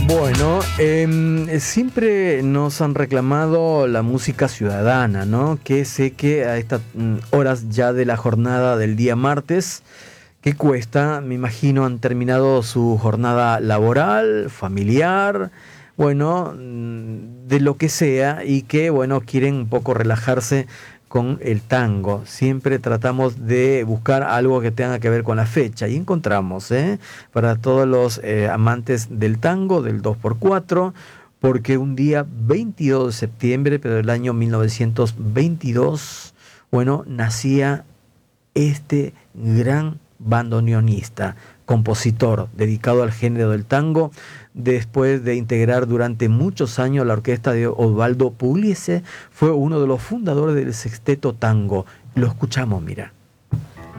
Bueno, siempre nos han reclamado la música ciudadana, ¿no? Que sé que a estas horas ya de la jornada del día martes, que cuesta, me imagino, han terminado su jornada laboral, familiar, bueno, de lo que sea, y que, bueno, quieren un poco relajarse con el tango. Siempre tratamos de buscar algo que tenga que ver con la fecha y encontramos, para todos los amantes del tango, del 2x4, porque un día 22 de septiembre, pero del año 1922, bueno, nacía este gran bandoneonista, compositor dedicado al género del tango, después de integrar durante muchos años la orquesta de Osvaldo Pugliese, fue uno de los fundadores del sexteto tango. Lo escuchamos, mira.